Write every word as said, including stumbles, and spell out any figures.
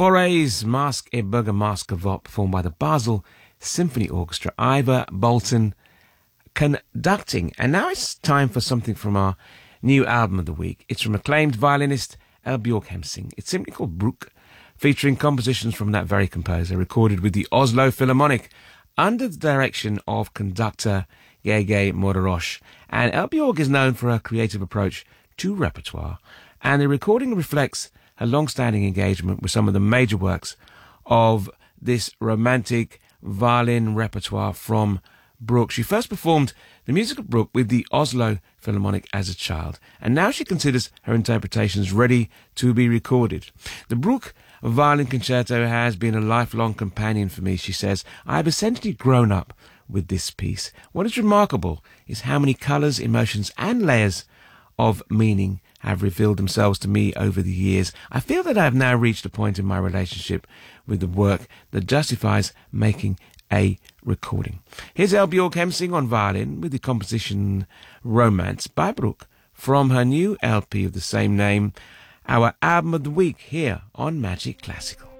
Forays, Mask e Burgermasker Vop, performed by the Basel Symphony Orchestra. Ivor Bolton conducting. And now it's time for something from our new album of the week. It's from acclaimed violinist Elbjorg Hemsing. It's simply called Brook, featuring compositions from that very composer, recorded with the Oslo Philharmonic under the direction of conductor Gege Moderosh. And Elbjorg is known for her creative approach to repertoire, and the recording reflects her long-standing engagement with some of the major works of this romantic violin repertoire from Brook. She first performed the music of Brook with the Oslo Philharmonic as a child, and now she considers her interpretations ready to be recorded. The Brook violin concerto has been a lifelong companion for me, she says. I have essentially grown up with this piece. What is remarkable is how many colours, emotions and layers of meaning have revealed themselves to me over the years. I feel that I have now reached a point in my relationship with the work that justifies making a recording. Here's Elbjorg Hemsing on violin with the composition Romance by Brook from her new L P of the same name, our album of the week here on Magic Classical.